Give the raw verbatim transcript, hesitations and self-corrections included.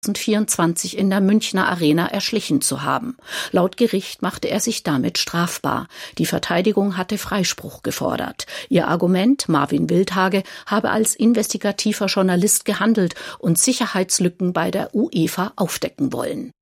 zweitausendvierundzwanzig in der Münchner Arena erschlichen zu haben. Laut Gericht machte er sich damit strafbar. Die Verteidigung hatte Freispruch gefordert. Ihr Argument, Marvin Wildhage habe als investigativer Journalist gehandelt und Sicherheitslücken bei der UEFA aufdecken wollen.